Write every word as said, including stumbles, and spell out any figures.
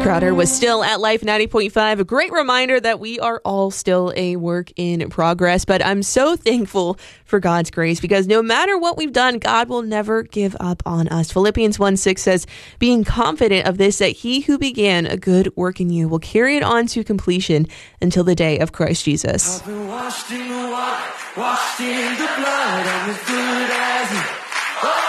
Crowder was still at Life ninety point five. A great reminder that we are all still a work in progress. But I'm so thankful for God's grace because no matter what we've done, God will never give up on us. Philippians one six says, being confident of this, that he who began a good work in you will carry it on to completion until the day of Christ Jesus. I've been washed in the water, washed in the blood, I'm as good as new. Oh!